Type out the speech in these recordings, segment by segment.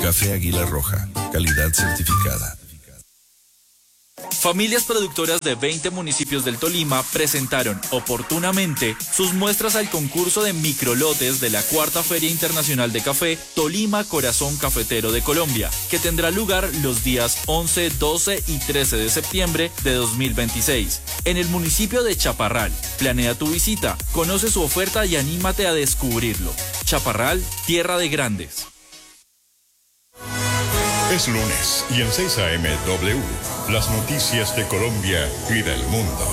Café Águila Roja, calidad certificada. Familias productoras de 20 municipios del Tolima presentaron oportunamente sus muestras al concurso de microlotes de la Cuarta Feria Internacional de Café Tolima Corazón Cafetero de Colombia, que tendrá lugar los días 11, 12 y 13 de septiembre de 2026 en el municipio de Chaparral. Planea tu visita, conoce su oferta y anímate a descubrirlo. Chaparral, tierra de grandes. Es lunes y en 6 AM W, las noticias de Colombia y del mundo.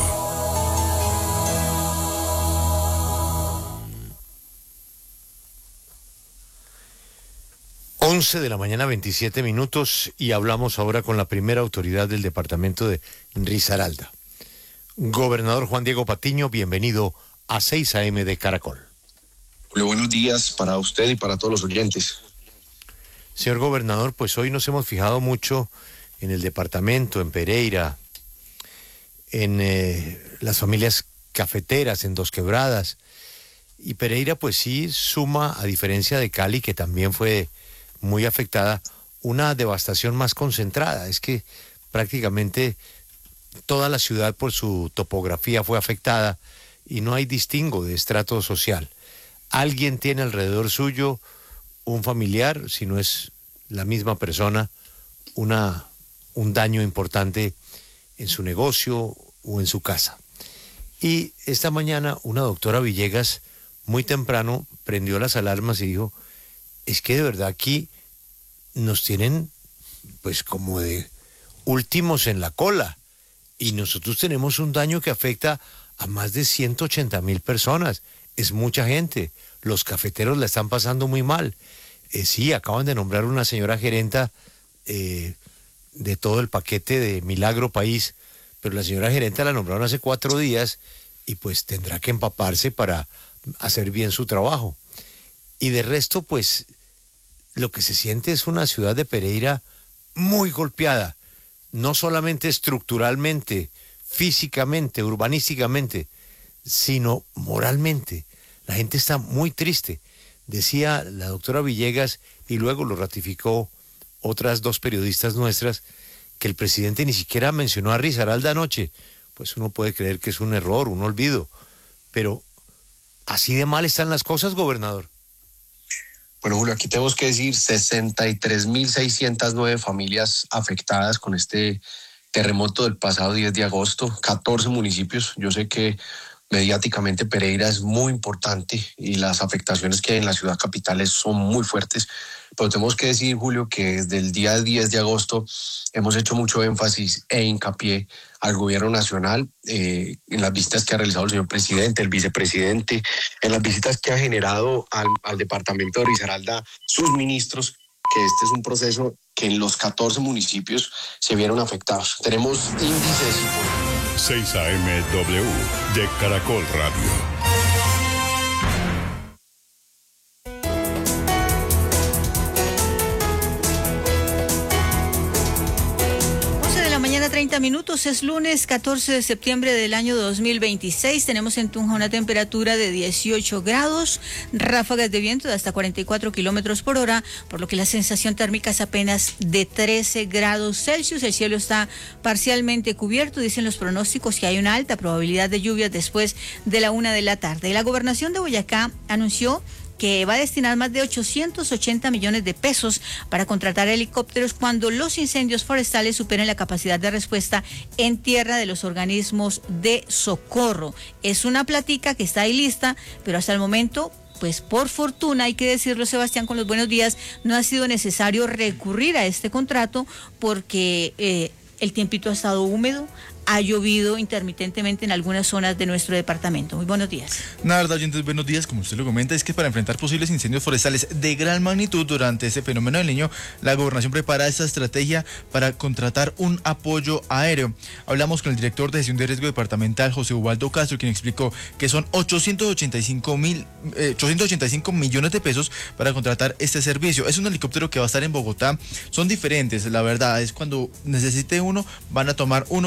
Once de la mañana, 27 minutos, y hablamos ahora con la primera autoridad del departamento de Risaralda. Gobernador Juan Diego Patiño, bienvenido a 6 AM de Caracol. Julio, buenos días para usted y para todos los oyentes. Señor gobernador, pues hoy nos hemos fijado mucho en el departamento, en Pereira, en las familias cafeteras, en Dos Quebradas. Y Pereira pues sí suma, a diferencia de Cali, que también fue muy afectada, una devastación más concentrada. Es que prácticamente toda la ciudad por su topografía fue afectada y no hay distingo de estrato social. Alguien tiene alrededor suyo un familiar, si no es la misma persona, un daño importante en su negocio o en su casa. Y esta mañana una doctora Villegas muy temprano prendió las alarmas y dijo, es que de verdad aquí nos tienen pues como de últimos en la cola y nosotros tenemos un daño que afecta a más de 180,000 personas. Es mucha gente. Los cafeteros la están pasando muy mal. Sí, acaban de nombrar una señora gerenta de todo el paquete de Milagro País, pero la señora gerenta la nombraron hace 4 días y pues tendrá que empaparse para hacer bien su trabajo. Y de resto, pues, lo que se siente es una ciudad de Pereira muy golpeada, no solamente estructuralmente, físicamente, urbanísticamente, sino moralmente. La gente está muy triste. Decía la doctora Villegas, y luego lo ratificó otras 2 periodistas nuestras, que el presidente ni siquiera mencionó a Risaralda anoche. Pues uno puede creer que es un error, un olvido, pero ¿así de mal están las cosas, gobernador? Bueno, Julio, aquí tenemos que decir 63.609 familias afectadas con este terremoto del pasado 10 de agosto, 14 municipios. Yo sé que mediáticamente Pereira es muy importante y las afectaciones que hay en la ciudad capital son muy fuertes, pero tenemos que decir, Julio, que desde el día 10 de agosto hemos hecho mucho énfasis e hincapié al gobierno nacional en las visitas que ha realizado el señor presidente, el vicepresidente, en las visitas que ha generado al departamento de Risaralda sus ministros, que este es un proceso que en los 14 municipios se vieron afectados. Tenemos índices 6 AM W de Caracol Radio. Mañana 30 minutos, es lunes 14 de septiembre del año 2026. Tenemos en Tunja una temperatura de 18 grados, ráfagas de viento de hasta 44 kilómetros por hora, por lo que la sensación térmica es apenas de 13 grados Celsius. El cielo está parcialmente cubierto. Dicen los pronósticos que hay una alta probabilidad de lluvias después de la 1 de la tarde. La gobernación de Boyacá anunció que va a destinar más de 880 millones de pesos para contratar helicópteros cuando los incendios forestales superen la capacidad de respuesta en tierra de los organismos de socorro. Es una platica que está ahí lista, pero hasta el momento, pues por fortuna, hay que decirlo, Sebastián, con los buenos días, no ha sido necesario recurrir a este contrato porque el tiempito ha estado húmedo, ha llovido intermitentemente en algunas zonas de nuestro departamento. Muy buenos días. La verdad, oyentes, buenos días. Como usted lo comenta, es que para enfrentar posibles incendios forestales de gran magnitud durante este fenómeno del Niño, la gobernación prepara esta estrategia para contratar un apoyo aéreo. Hablamos con el director de gestión de riesgo departamental, José Ubaldo Castro, quien explicó que son 885 millones de pesos para contratar este servicio. Es un helicóptero que va a estar en Bogotá. Son diferentes, la verdad, es cuando necesite uno, van a tomar uno que esté disponible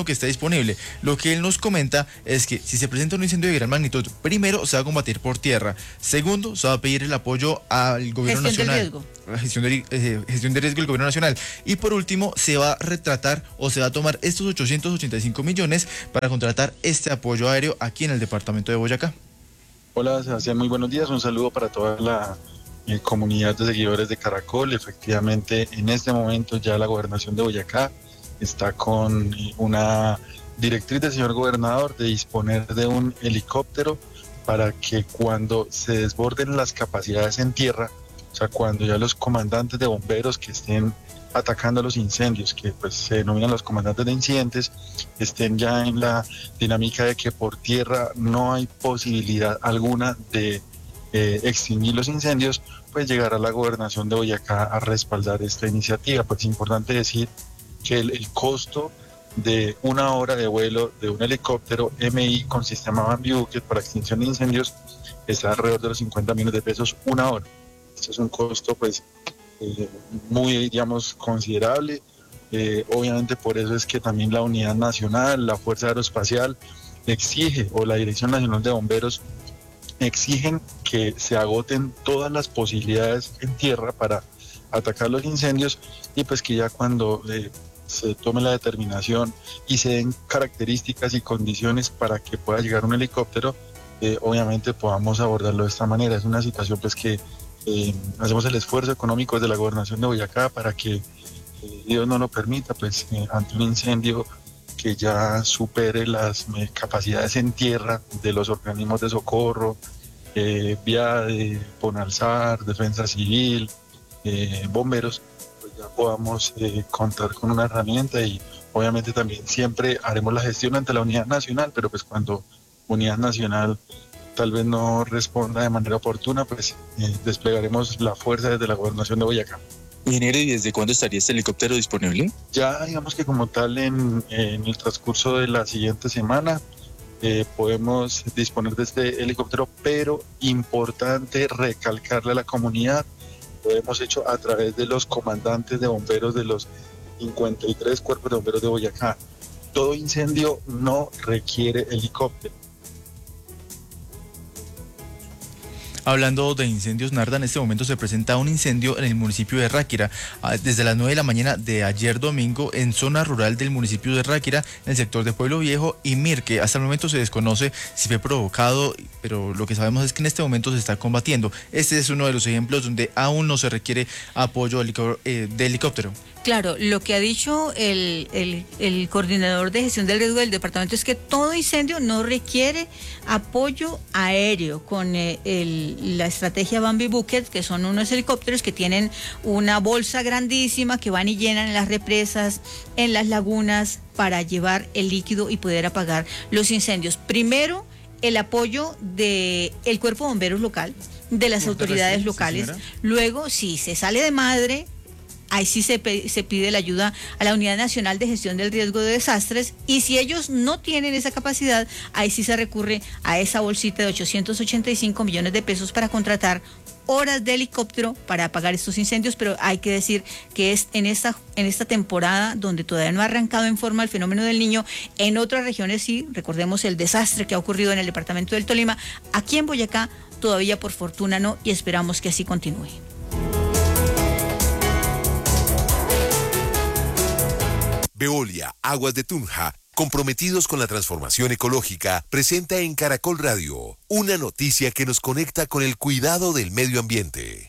disponible. Lo que él nos comenta es que si se presenta un incendio de gran magnitud, primero se va a combatir por tierra, segundo se va a pedir el apoyo al gobierno nacional. Gestión de riesgo del gobierno nacional. Y por último, se va a retratar o se va a tomar estos 885 millones para contratar este apoyo aéreo aquí en el departamento de Boyacá. Hola Sebastián, muy buenos días. Un saludo para toda la comunidad de seguidores de Caracol. Efectivamente, en este momento ya la gobernación de Boyacá está con una directriz del señor gobernador de disponer de un helicóptero para que cuando se desborden las capacidades en tierra, o sea, cuando ya los comandantes de bomberos que estén atacando los incendios, que pues se denominan los comandantes de incidentes, estén ya en la dinámica de que por tierra no hay posibilidad alguna de extinguir los incendios, pues llegará la gobernación de Boyacá a respaldar esta iniciativa. Pues es importante decir que el costo de una hora de vuelo de un helicóptero MI con sistema Bambi Bucket para extinción de incendios está alrededor de los 50 millones de pesos una hora. Esto es un costo pues muy, digamos, considerable. Obviamente por eso es que también la Unidad Nacional, la Fuerza Aeroespacial exige, o la Dirección Nacional de Bomberos exigen que se agoten todas las posibilidades en tierra para atacar los incendios, y pues que ya cuando se tome la determinación y se den características y condiciones para que pueda llegar un helicóptero, obviamente podamos abordarlo de esta manera. Es una situación pues que hacemos el esfuerzo económico desde la gobernación de Boyacá para que Dios no lo permita, pues ante un incendio que ya supere las capacidades en tierra de los organismos de socorro, VIADE, Ponalsar, Defensa Civil, bomberos, pues ya podamos contar con una herramienta. Y obviamente también siempre haremos la gestión ante la Unidad Nacional, pero pues cuando Unidad Nacional tal vez no responda de manera oportuna, pues desplegaremos la fuerza desde la gobernación de Boyacá. Ingeniero, ¿y desde cuándo estaría este helicóptero disponible? Ya digamos que como tal en el transcurso de la siguiente semana podemos disponer de este helicóptero, pero importante recalcarle a la comunidad, lo hemos hecho a través de los comandantes de bomberos de los 53 cuerpos de bomberos de Boyacá. Todo incendio no requiere helicóptero. Hablando de incendios, Narda, en este momento se presenta un incendio en el municipio de Ráquira, desde las 9 de la mañana de ayer domingo, en zona rural del municipio de Ráquira, en el sector de Pueblo Viejo y Mirque. Hasta el momento se desconoce si fue provocado, pero lo que sabemos es que en este momento se está combatiendo. Este es uno de los ejemplos donde aún no se requiere apoyo de helicóptero. Claro, lo que ha dicho el coordinador de gestión del riesgo del departamento es que todo incendio no requiere apoyo aéreo con la estrategia Bambi Bucket, que son unos helicópteros que tienen una bolsa grandísima que van y llenan en las represas, en las lagunas, para llevar el líquido y poder apagar los incendios. Primero, el apoyo del cuerpo de bomberos local, de las autoridades locales. Sí, luego, si se sale de madre, ahí sí se pide la ayuda a la Unidad Nacional de Gestión del Riesgo de Desastres, y si ellos no tienen esa capacidad, ahí sí se recurre a esa bolsita de 885 millones de pesos para contratar horas de helicóptero para apagar estos incendios. Pero hay que decir que es en esta temporada donde todavía no ha arrancado en forma el fenómeno del Niño. En otras regiones sí, recordemos el desastre que ha ocurrido en el departamento del Tolima. Aquí en Boyacá todavía por fortuna no, y esperamos que así continúe. Veolia, Aguas de Tunja, comprometidos con la transformación ecológica, presenta en Caracol Radio una noticia que nos conecta con el cuidado del medio ambiente.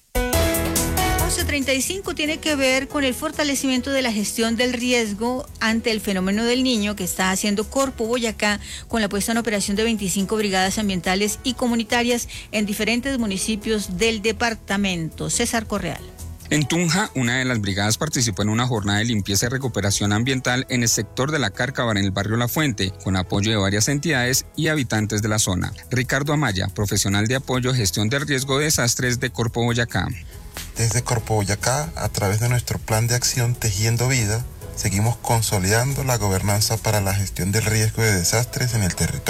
11:35 tiene que ver con el fortalecimiento de la gestión del riesgo ante el fenómeno del Niño que está haciendo Corpo Boyacá con la puesta en operación de 25 brigadas ambientales y comunitarias en diferentes municipios del departamento. César Correal. En Tunja, una de las brigadas participó en una jornada de limpieza y recuperación ambiental en el sector de la Cárcava, en el barrio La Fuente, con apoyo de varias entidades y habitantes de la zona. Ricardo Amaya, profesional de apoyo a gestión del riesgo de desastres de Corpo Boyacá. Desde Corpo Boyacá, a través de nuestro plan de acción Tejiendo Vida, seguimos consolidando la gobernanza para la gestión del riesgo de desastres en el territorio.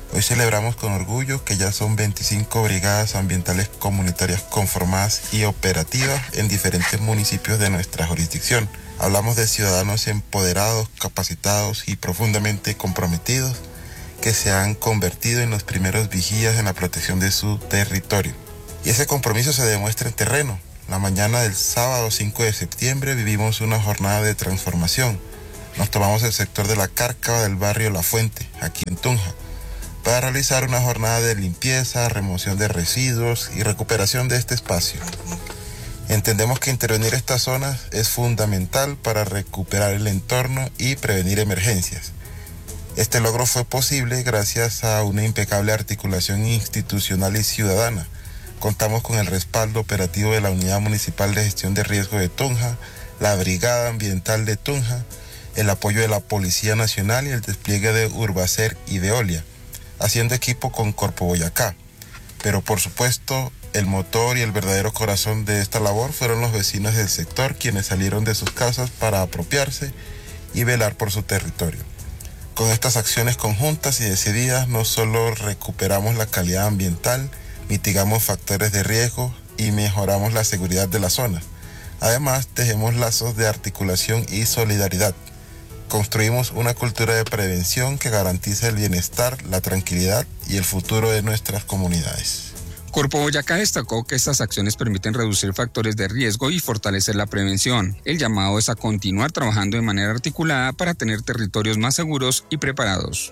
Hoy celebramos con orgullo que ya son 25 brigadas ambientales comunitarias conformadas y operativas en diferentes municipios de nuestra jurisdicción. Hablamos de ciudadanos empoderados, capacitados y profundamente comprometidos que se han convertido en los primeros vigías en la protección de su territorio. Y ese compromiso se demuestra en terreno. La mañana del sábado 5 de septiembre vivimos una jornada de transformación. Nos tomamos el sector de la Cárcava del barrio La Fuente, aquí en Tunja, para realizar una jornada de limpieza, remoción de residuos y recuperación de este espacio. Entendemos que intervenir estas zonas es fundamental para recuperar el entorno y prevenir emergencias. Este logro fue posible gracias a una impecable articulación institucional y ciudadana. Contamos con el respaldo operativo de la Unidad Municipal de Gestión de Riesgo de Tunja, la Brigada Ambiental de Tunja, el apoyo de la Policía Nacional y el despliegue de Urbacer y Veolia, haciendo equipo con Corpo Boyacá. Pero por supuesto, el motor y el verdadero corazón de esta labor fueron los vecinos del sector, quienes salieron de sus casas para apropiarse y velar por su territorio. Con estas acciones conjuntas y decididas, no solo recuperamos la calidad ambiental, mitigamos factores de riesgo y mejoramos la seguridad de la zona. Además, tejemos lazos de articulación y solidaridad. Construimos una cultura de prevención que garantiza el bienestar, la tranquilidad y el futuro de nuestras comunidades. Corpo Boyacá destacó que estas acciones permiten reducir factores de riesgo y fortalecer la prevención. El llamado es a continuar trabajando de manera articulada para tener territorios más seguros y preparados.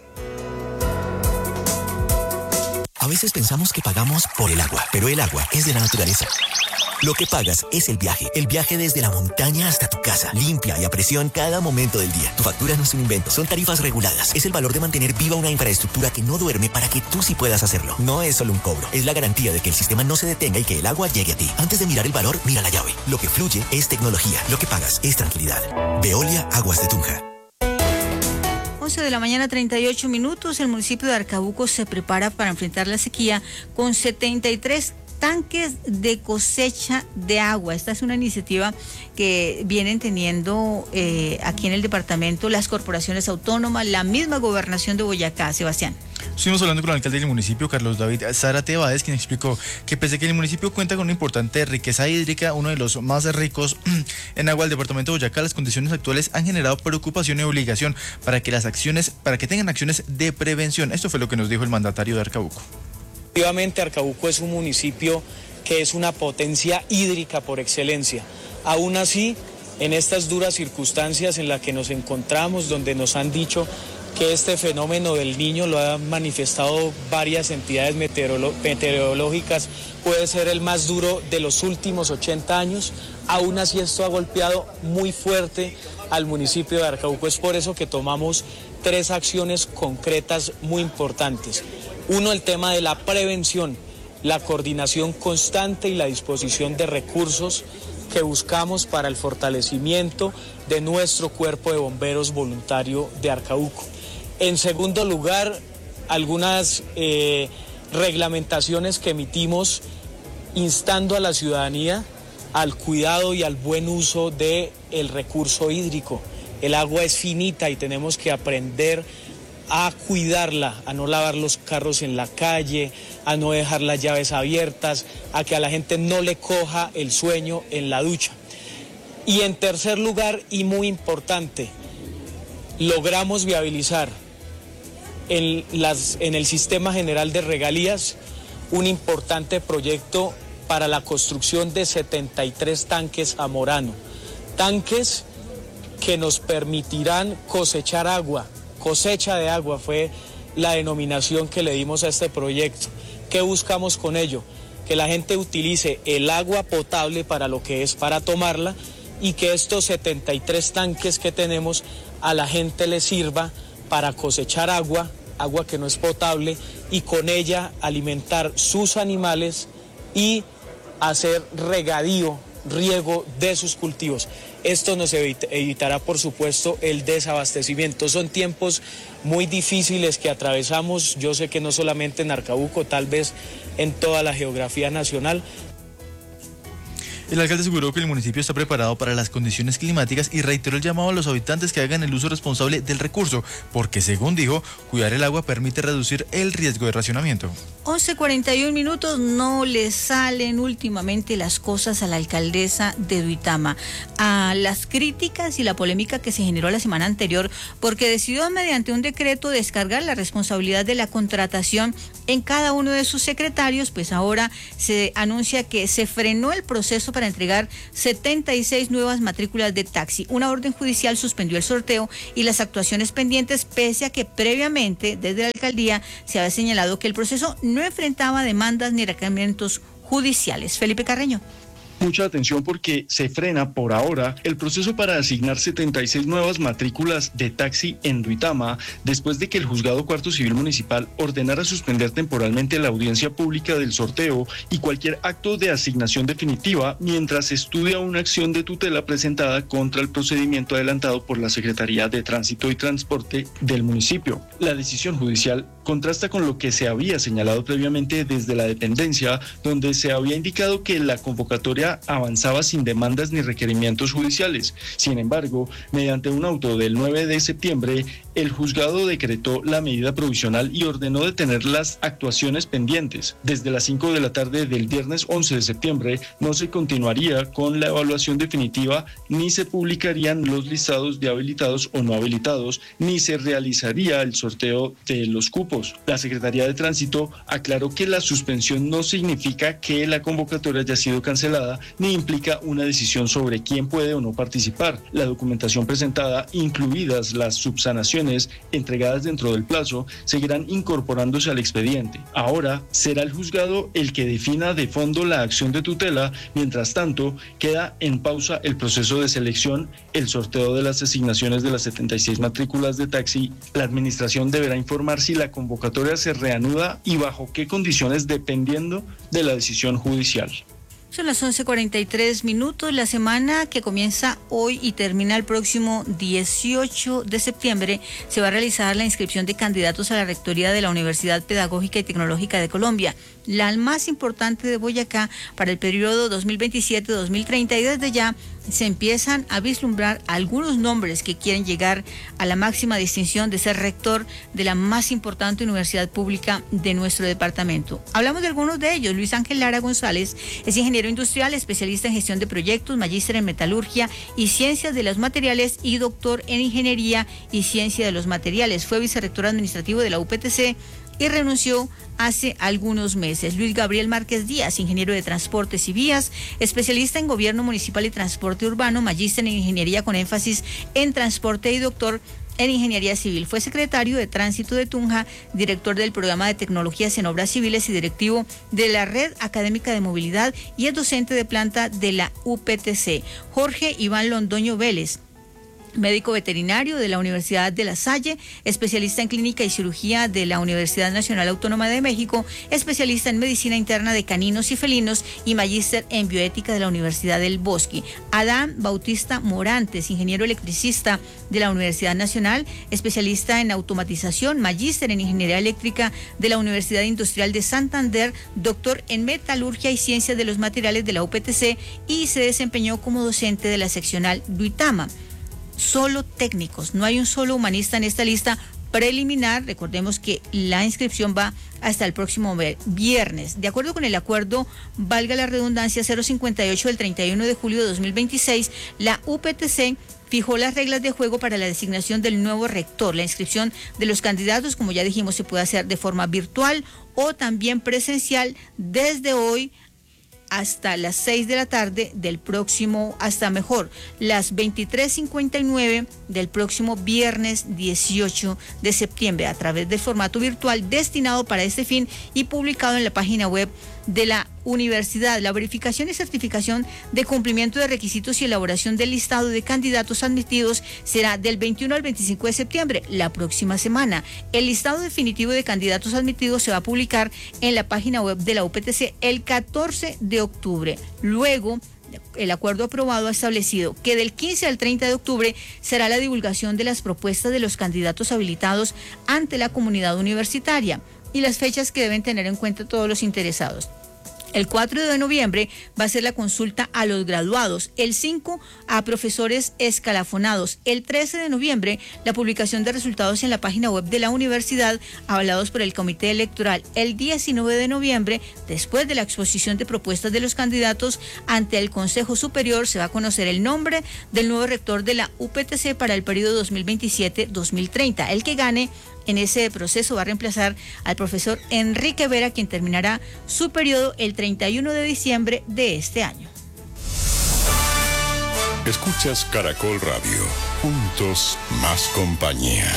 A veces pensamos que pagamos por el agua, pero el agua es de la naturaleza. Lo que pagas es el viaje desde la montaña hasta tu casa, limpia y a presión cada momento del día. Tu factura no es un invento, son tarifas reguladas. Es el valor de mantener viva una infraestructura que no duerme para que tú sí puedas hacerlo. No es solo un cobro, es la garantía de que el sistema no se detenga y que el agua llegue a ti. Antes de mirar el valor, mira la llave. Lo que fluye es tecnología, lo que pagas es tranquilidad. Veolia Aguas de Tunja. 11 de la mañana, 38 minutos. El municipio de Arcabuco se prepara para enfrentar la sequía con 73 tanques de cosecha de agua. Esta es una iniciativa que vienen teniendo aquí en el departamento las corporaciones autónomas, la misma gobernación de Boyacá. Sebastián. Estuvimos hablando con el alcalde del municipio, Carlos David Zárate Báez, quien explicó que pese a que el municipio cuenta con una importante riqueza hídrica, uno de los más ricos en agua del departamento de Boyacá, las condiciones actuales han generado preocupación y obligación para que tengan acciones de prevención. Esto fue lo que nos dijo el mandatario de Arcabuco. Efectivamente, Arcabuco es un municipio que es una potencia hídrica por excelencia. Aún así, en estas duras circunstancias en las que nos encontramos, donde nos han dicho que este fenómeno del Niño lo han manifestado varias entidades meteorológicas, puede ser el más duro de los últimos 80 años, aún así esto ha golpeado muy fuerte al municipio de Arcabuco. Es por eso que tomamos 3 acciones concretas muy importantes. Uno, el tema de la prevención, la coordinación constante y la disposición de recursos que buscamos para el fortalecimiento de nuestro cuerpo de bomberos voluntario de Arcabuco. En segundo lugar, algunas reglamentaciones que emitimos instando a la ciudadanía al cuidado y al buen uso del recurso hídrico. El agua es finita y tenemos que aprender a cuidarla, a no lavar los carros en la calle, a no dejar las llaves abiertas, a que a la gente no le coja el sueño en la ducha. Y en tercer lugar, y muy importante, logramos viabilizar en el Sistema General de Regalías un importante proyecto para la construcción de 73 tanques a Morano. Tanques que nos permitirán cosechar agua. Cosecha de agua fue la denominación que le dimos a este proyecto. ¿Qué buscamos con ello? Que la gente utilice el agua potable para lo que es, para tomarla, y que estos 73 tanques que tenemos a la gente le sirva para cosechar agua que no es potable, y con ella alimentar sus animales y hacer riego de sus cultivos. Esto nos evitará, por supuesto, el desabastecimiento. Son tiempos muy difíciles que atravesamos, yo sé que no solamente en Arcabuco, tal vez en toda la geografía nacional. El alcalde aseguró que el municipio está preparado para las condiciones climáticas y reiteró el llamado a los habitantes que hagan el uso responsable del recurso, porque según dijo, cuidar el agua permite reducir el riesgo de racionamiento. 11:41 minutos, no le salen últimamente las cosas a la alcaldesa de Duitama. A las críticas y la polémica que se generó la semana anterior, porque decidió mediante un decreto descargar la responsabilidad de la contratación en cada uno de sus secretarios, pues ahora se anuncia que se frenó el proceso para entregar 76 nuevas matrículas de taxi. Una orden judicial suspendió el sorteo y las actuaciones pendientes, pese a que previamente desde la alcaldía se había señalado que el proceso no enfrentaba demandas ni requerimientos judiciales. Felipe Carreño. Mucha atención porque se frena por ahora el proceso para asignar 76 nuevas matrículas de taxi en Duitama, después de que el Juzgado Cuarto Civil Municipal ordenara suspender temporalmente la audiencia pública del sorteo y cualquier acto de asignación definitiva mientras se estudia una acción de tutela presentada contra el procedimiento adelantado por la Secretaría de Tránsito y Transporte del municipio. La decisión judicial contrasta con lo que se había señalado previamente desde la dependencia, donde se había indicado que la convocatoria avanzaba sin demandas ni requerimientos judiciales. Sin embargo, mediante un auto del 9 de septiembre, el juzgado decretó la medida provisional y ordenó detener las actuaciones pendientes. Desde las 5 de la tarde del viernes 11 de septiembre no se continuaría con la evaluación definitiva, ni se publicarían los listados de habilitados o no habilitados, ni se realizaría el sorteo de los cupos. La Secretaría de Tránsito aclaró que la suspensión no significa que la convocatoria haya sido cancelada, ni implica una decisión sobre quién puede o no participar. La documentación presentada, incluidas las subsanaciones entregadas dentro del plazo, seguirán incorporándose al expediente. Ahora será el juzgado el que defina de fondo la acción de tutela. Mientras tanto, queda en pausa el proceso de selección, el sorteo de las asignaciones de las 76 matrículas de taxi. La administración deberá informar si la convocatoria se reanuda y bajo qué condiciones, dependiendo de la decisión judicial. Son las 11:43 minutos. La semana que comienza hoy y termina el próximo 18 de septiembre se va a realizar la inscripción de candidatos a la rectoría de la Universidad Pedagógica y Tecnológica de Colombia, la más importante de Boyacá para el periodo 2027-2030, y desde ya se empiezan a vislumbrar algunos nombres que quieren llegar a la máxima distinción de ser rector de la más importante universidad pública de nuestro departamento. Hablamos de algunos de ellos. Luis Ángel Lara González es ingeniero industrial, especialista en gestión de proyectos, magíster en metalurgia y ciencias de los materiales y doctor en ingeniería y ciencia de los materiales. Fue vicerrector administrativo de la UPTC y renunció hace algunos meses. Luis Gabriel Márquez Díaz, ingeniero de transportes y vías, especialista en gobierno municipal y transporte urbano, magíster en ingeniería con énfasis en transporte y doctor en ingeniería civil. Fue secretario de Tránsito de Tunja, director del programa de tecnologías en obras civiles y directivo de la Red Académica de Movilidad, y es docente de planta de la UPTC. Jorge Iván Londoño Vélez, médico veterinario de la Universidad de La Salle, especialista en clínica y cirugía de la Universidad Nacional Autónoma de México, especialista en medicina interna de caninos y felinos y magíster en bioética de la Universidad del Bosque. Adán Bautista Morantes, ingeniero electricista de la Universidad Nacional, especialista en automatización, magíster en ingeniería eléctrica de la Universidad Industrial de Santander, doctor en metalurgia y ciencias de los materiales de la UPTC, y se desempeñó como docente de la seccional Duitama. Solo técnicos, no hay un solo humanista en esta lista preliminar. Recordemos que la inscripción va hasta el próximo viernes. De acuerdo con el acuerdo, valga la redundancia, 058 del 31 de julio de 2026, la UPTC fijó las reglas de juego para la designación del nuevo rector. La inscripción de los candidatos, como ya dijimos, se puede hacer de forma virtual o también presencial desde hoy hasta las 6 de la tarde del próximo, las 23:59 del próximo viernes 18 de septiembre, a través del formato virtual destinado para este fin y publicado en la página web de la universidad. La verificación y certificación de cumplimiento de requisitos y elaboración del listado de candidatos admitidos será del 21 al 25 de septiembre, la próxima semana. El listado definitivo de candidatos admitidos se va a publicar en la página web de la UPTC el 14 de octubre. Luego, el acuerdo aprobado ha establecido que del 15 al 30 de octubre será la divulgación de las propuestas de los candidatos habilitados ante la comunidad universitaria y las fechas que deben tener en cuenta todos los interesados. El 4 de noviembre va a ser la consulta a los graduados, el 5 a profesores escalafonados, el 13 de noviembre la publicación de resultados en la página web de la universidad avalados por el comité electoral, el 19 de noviembre, después de la exposición de propuestas de los candidatos ante el Consejo Superior, se va a conocer el nombre del nuevo rector de la UPTC para el periodo 2027-2030. El que gane en ese proceso va a reemplazar al profesor Enrique Vera, quien terminará su periodo el 31 de diciembre de este año. Escuchas Caracol Radio. Juntos, más compañía.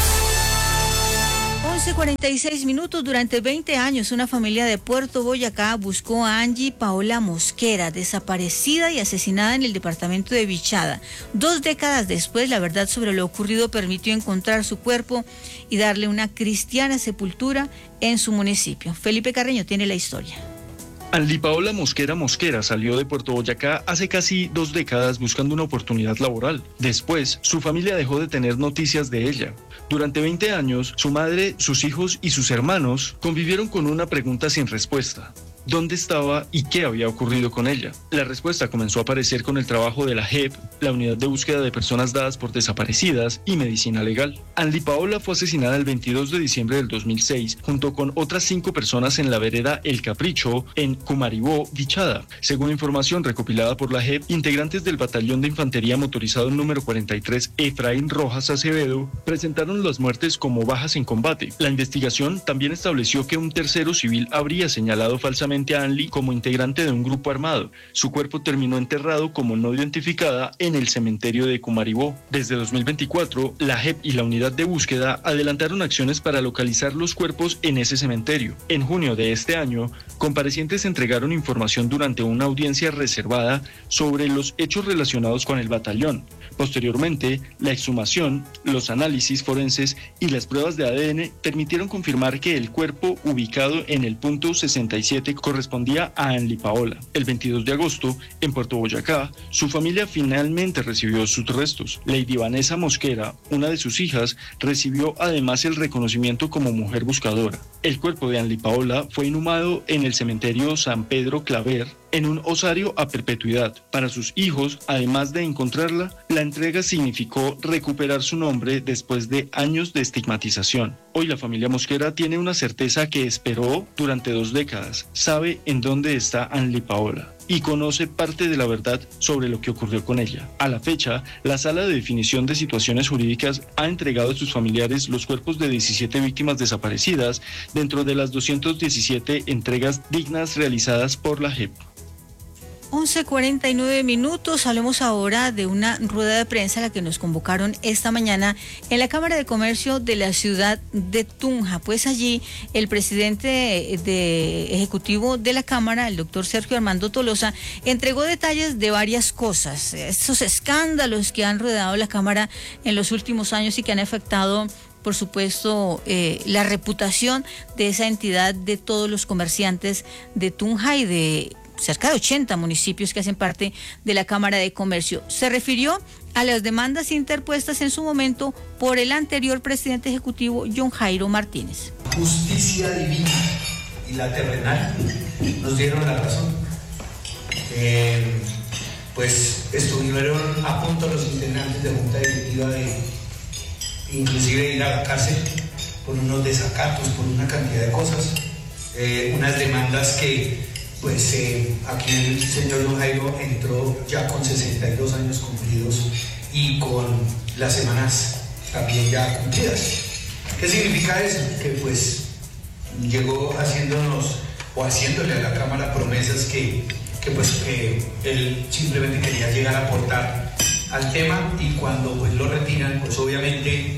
11:46. Durante 20 años, una familia de Puerto Boyacá buscó a Angie Paola Mosquera, desaparecida y asesinada en el departamento de Vichada. 2 décadas después, la verdad sobre lo ocurrido permitió encontrar su cuerpo y darle una cristiana sepultura en su municipio. Felipe Carreño tiene la historia. Angie Paola Mosquera salió de Puerto Boyacá hace casi 2 décadas buscando una oportunidad laboral. Después, su familia dejó de tener noticias de ella. Durante 20 años, su madre, sus hijos y sus hermanos convivieron con una pregunta sin respuesta. ¿Dónde estaba y qué había ocurrido con ella? La respuesta comenzó a aparecer con el trabajo de la JEP, la Unidad de Búsqueda de Personas Dadas por Desaparecidas, y Medicina Legal. Angie Paola fue asesinada el 22 de diciembre del 2006, junto con otras 5 personas en la vereda El Capricho, en Cumaribó, Vichada. Según información recopilada por la JEP, integrantes del Batallón de Infantería Motorizado número 43, Efraín Rojas Acevedo, presentaron las muertes como bajas en combate. La investigación también estableció que un tercero civil habría señalado falsamente a Angie como integrante de un grupo armado. Su cuerpo terminó enterrado como no identificada en el cementerio de Cumaribó. Desde 2024, la JEP y la unidad de búsqueda adelantaron acciones para localizar los cuerpos en ese cementerio. En junio de este año, comparecientes entregaron información durante una audiencia reservada sobre los hechos relacionados con el batallón. Posteriormente, la exhumación, los análisis forenses y las pruebas de ADN permitieron confirmar que el cuerpo ubicado en el punto 67 correspondía a Angie Paola. El 22 de agosto, en Puerto Boyacá, su familia finalmente recibió sus restos. Lady Vanessa Mosquera, una de sus hijas, recibió además el reconocimiento como mujer buscadora. El cuerpo de Angie Paola fue inhumado en el cementerio San Pedro Claver, en un osario a perpetuidad. Para sus hijos, además de encontrarla, la entrega significó recuperar su nombre después de años de estigmatización. Hoy la familia Mosquera tiene una certeza que esperó durante 2 décadas. Sabe en dónde está Angie Paola y conoce parte de la verdad sobre lo que ocurrió con ella. A la fecha, la Sala de Definición de Situaciones Jurídicas ha entregado a sus familiares los cuerpos de 17 víctimas desaparecidas dentro de las 217 entregas dignas realizadas por la JEP. 11:49. Hablemos ahora de una rueda de prensa a la que nos convocaron esta mañana en la Cámara de Comercio de la ciudad de Tunja. Pues allí el presidente ejecutivo de la Cámara, el doctor Sergio Armando Tolosa, entregó detalles de varias cosas, esos escándalos que han rodeado la Cámara en los últimos años y que han afectado, por supuesto, la reputación de esa entidad, de todos los comerciantes de Tunja y de cerca de 80 municipios que hacen parte de la Cámara de Comercio. Se refirió a las demandas interpuestas en su momento por el anterior presidente ejecutivo, John Jairo Martínez. Justicia divina y la terrenal nos dieron la razón. Pues estuvieron a punto los integrantes de Junta Directiva de inclusive ir a la cárcel por unos desacatos, por una cantidad de cosas, unas demandas que pues aquí el señor Don Jairo entró ya con 62 años cumplidos y con las semanas también ya cumplidas. ¿Qué significa eso? Que pues llegó haciéndole a la Cámara promesas que él simplemente quería llegar a aportar al tema, y cuando pues lo retiran, pues obviamente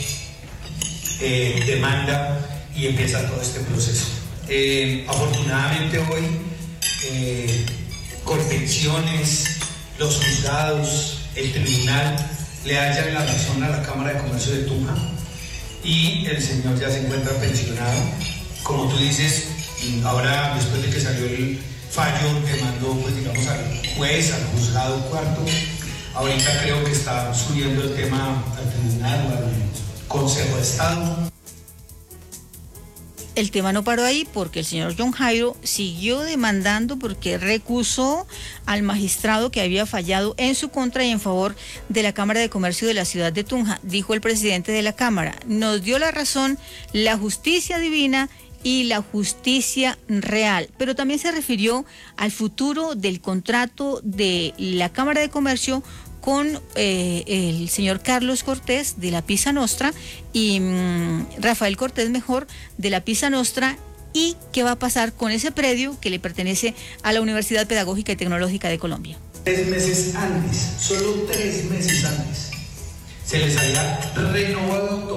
demanda y empieza todo este proceso. Afortunadamente hoy Correcciones, los juzgados, el tribunal le hallan la razón a la Cámara de Comercio de Tunja y el señor ya se encuentra pensionado. Como tú dices, ahora después de que salió el fallo que mandó pues digamos al juez, al juzgado cuarto, ahorita creo que está subiendo el tema al tribunal o al Consejo de Estado. el tema no paró ahí porque el señor John Jairo siguió demandando porque recusó al magistrado que había fallado en su contra y en favor de la Cámara de Comercio de la ciudad de Tunja. Dijo el presidente de la Cámara, nos dio la razón la justicia divina y la justicia real, pero también se refirió al futuro del contrato de la Cámara de Comercio con el señor Carlos Cortés de la Pisa Nostra y Rafael Cortés mejor de la Pisa Nostra, y qué va a pasar con ese predio que le pertenece a la Universidad Pedagógica y Tecnológica de Colombia. 3 meses antes, solo 3 meses antes, se les había renovado